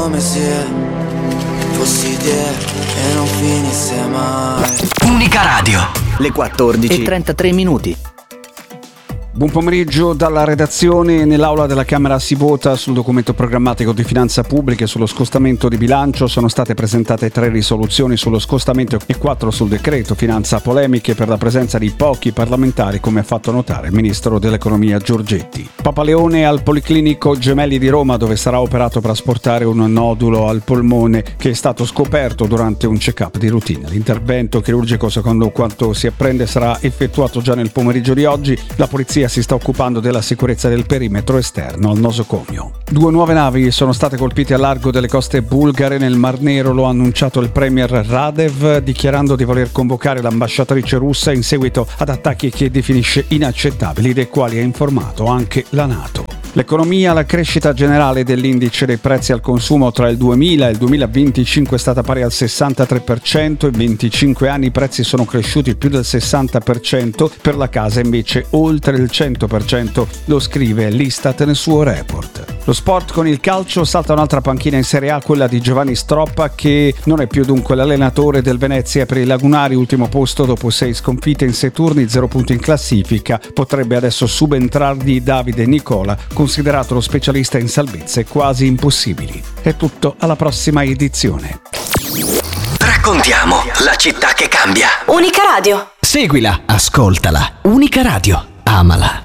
Come se fossi te e non finisse mai. Unica Radio. Le 14:33. Buon pomeriggio dalla redazione. Nell'aula della Camera si vota sul documento programmatico di finanza pubblica e sullo scostamento di bilancio. Sono state presentate 3 risoluzioni sullo scostamento e 4 sul decreto finanza, polemiche per la presenza di pochi parlamentari, come ha fatto notare il ministro dell'economia Giorgetti. Papaleone al Policlinico Gemelli di Roma, dove sarà operato per asportare un nodulo al polmone che è stato scoperto durante un check-up di routine. L'intervento chirurgico, secondo quanto si apprende, sarà effettuato già nel pomeriggio di oggi. La polizia si sta occupando della sicurezza del perimetro esterno al nosocomio. 2 nuove navi sono state colpite a largo delle coste bulgare nel Mar Nero, lo ha annunciato il premier Radev, dichiarando di voler convocare l'ambasciatrice russa in seguito ad attacchi che definisce inaccettabili, dei quali ha informato anche la NATO. L'economia, la crescita generale dell'indice dei prezzi al consumo tra il 2000 e il 2025 è stata pari al 63%, in 25 anni i prezzi sono cresciuti più del 60%, per la casa invece oltre il 100%, lo scrive l'Istat nel suo report. Lo sport con il calcio, salta un'altra panchina in Serie A, quella di Giovanni Stroppa, che non è più dunque l'allenatore del Venezia per i lagunari, ultimo posto dopo 6 sconfitte in 6 turni, 0 punti in classifica. Potrebbe adesso subentrargli Davide Nicola, considerato lo specialista in salvezze quasi impossibili. È tutto, alla prossima edizione. Raccontiamo la città che cambia. Unica Radio. Seguila, ascoltala. Unica Radio. Amala.